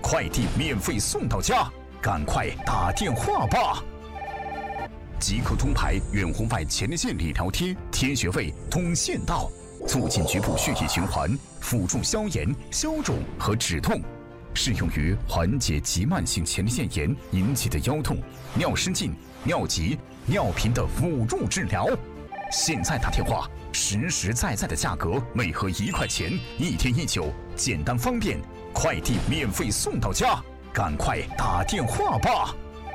快递免费送到家，赶快打电话吧！即刻通牌远红外前列腺理疗贴，贴穴位通线道，促进局部血液循环，辅助消炎、消肿和止痛，适用于缓解急慢性前列腺炎引起的腰痛、尿失禁、尿急、尿频的辅助治疗。现在打电话，实实在在的价格，每盒1块钱，1天1酒，简单方便，快递免费送到家，赶快打电话吧！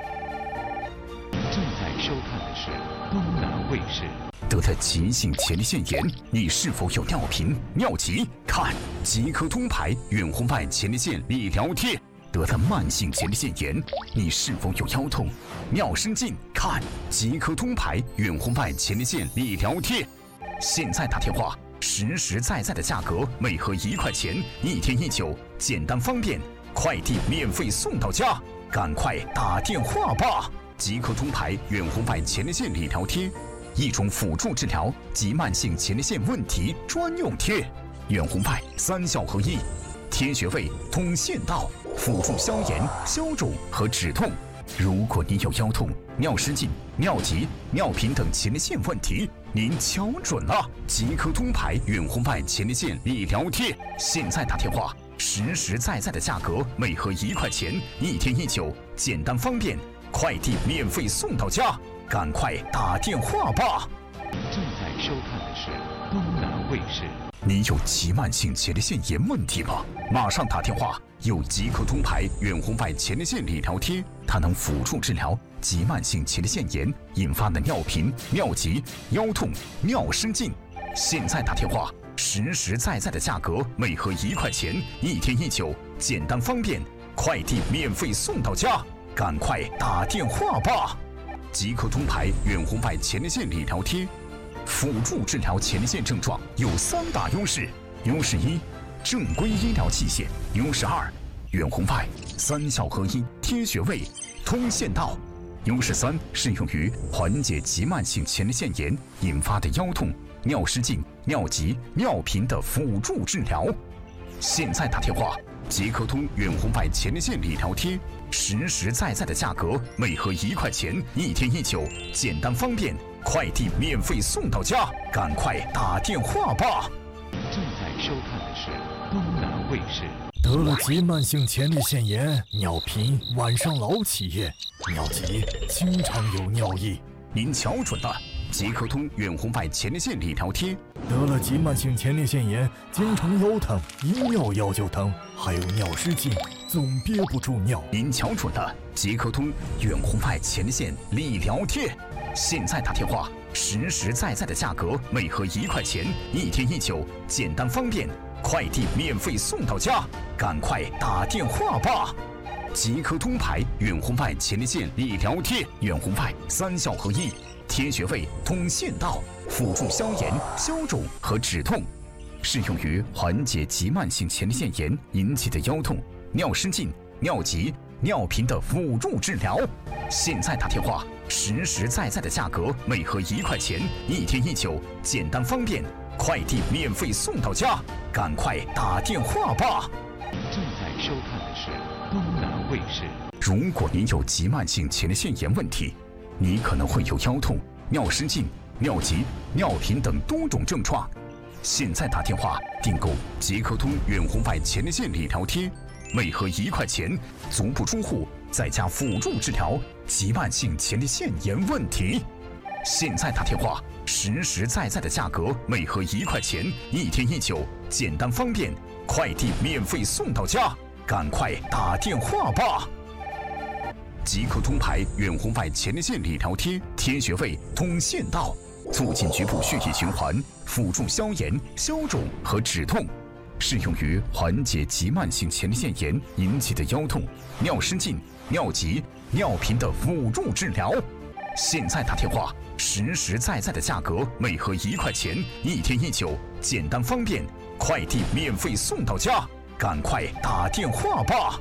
正在收看的是东南卫视。 得了急性前列腺炎，你是否有尿频、尿急？看即刻通牌远红外前列腺理疗贴。得了慢性前列腺炎，你是否有腰痛、尿失禁？看即刻通牌远红外前列腺理疗贴。现在打电话，实实在在的价格，每盒1块钱，1天1酒，简单方便，快递免费送到家，赶快打电话吧！即刻通牌远红外前列腺理疗贴，一种辅助治疗急慢性前列腺问题专用贴，远红外3效合一，贴穴位通线道，辅助消炎、消肿和止痛。如果你有腰痛、尿失禁、尿急、尿频等前列腺问题，您瞧准了，即刻通牌远红外前列腺理疗贴。现在打电话，实实在在的价格，每盒1块钱，1天1酒，简单方便，快递免费送到家，赶快打电话吧！ 正在收看的是东南卫视。 你有急慢性前列腺炎问题吗？马上打电话！有即刻通牌远红外前列腺理疗贴，它能辅助治疗急慢性前列腺炎引发的尿频、尿急、腰痛、尿失禁。现在打电话，实实在在的价格，每盒1块钱，1天1酒，简单方便，快递免费送到家，赶快打电话吧！即刻通牌远红外前列腺理疗贴，辅助治疗前列腺症状有3大优势：优势1，正规医疗器械；优势2，远红外3效合一，贴穴位通线道；优势3，适用于缓解急慢性前列腺炎引发的腰痛、尿失禁、尿急、尿频的辅助治疗。现在打电话，即刻通远红外前列腺理疗贴，实实在在的价格，每盒1块钱，1天1酒，简单方便，快递免费送到家，赶快打电话吧！ 正在收看的是东南卫视。 得了急慢性前列腺炎，尿频，晚上老起夜，尿急，经常有尿意。 您瞧准了，即刻通远红外前列腺理疗贴。 得了急慢性前列腺炎，经常腰疼，一尿腰就疼，还有尿失禁，总憋不住尿。 您瞧准了，即刻通远红外前列腺理疗贴。现在打电话，实实在在的价格，每盒1块钱，1天1酒，简单方便，快递免费送到家，赶快打电话吧！即刻通牌远红外前列腺理疗贴，远红外3效合一，贴穴位通线道，辅助消炎、消肿和止痛，适用于缓解急慢性前列腺炎引起的腰痛、尿失禁、尿急、尿频的辅助治疗。现在打电话，实实在在的价格，每盒1块钱，1天1酒，简单方便，快递免费送到家，赶快打电话吧！ 正在收看的是东南卫视。 如果您有急慢性前列腺炎问题，你可能会有腰痛、尿失禁、尿急、尿频等多种症状。现在打电话订购即刻通远红外前列腺理疗贴，每盒1块钱，足不出户，在家辅助治疗急慢性前列腺炎问题。现在打电话，实实在在的价格，每盒1块钱，1天1酒，简单方便，快递免费送到家，赶快打电话吧！即刻通牌远红外前列腺理疗贴，贴穴位通线道，促进局部血液循环，辅助消炎、消肿和止痛，适用于缓解急慢性前列腺炎引起的腰痛、尿失禁、尿急、尿频的辅助治疗。现在打电话，实实在在的价格，每盒1块钱，1天1酒，简单方便，快递免费送到家，赶快打电话吧！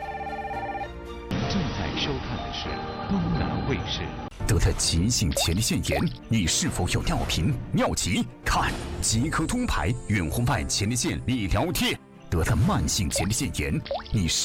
正在收看的是东南卫视。 得了急性前列腺炎，你是否有尿频、尿急？看即刻通牌远红外前列腺理疗贴。得了慢性前列腺炎，你